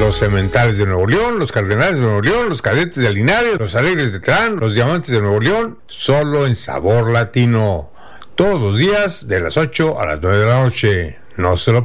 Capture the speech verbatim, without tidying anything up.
Los Cementales de Nuevo León, los Cardenales de Nuevo León, los Cadetes de Linares, los Alegres de Terán, los Diamantes de Nuevo León, solo en Sabor Latino. Todos los días de las ocho a las nueve de la noche. No se lo